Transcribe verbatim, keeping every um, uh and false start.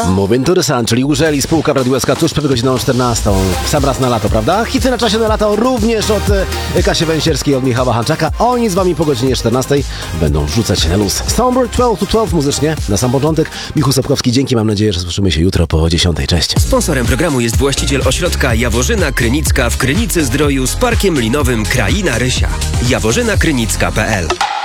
Moving to the Sun, czyli Użeli, spółka w Radiu S K tuż przed godziną czternastą. Sam raz na lato, prawda? Hity na czasie na lato również od e, Kasi Węsierskiej, od Michała Hanczaka. Oni z wami po godzinie czternastej będą wrzucać na luz. Stomber dwanaście to dwanaście muzycznie na sam początek. Michał Sapkowski, dzięki, mam nadzieję, że słyszymy się jutro po dziesiątej. Cześć. Sponsorem programu jest właściciel ośrodka Jaworzyna Krynicka w Krynicy Zdroju z Parkiem Linowym Kraina Rysia. jaworzyna krynicka kropka p l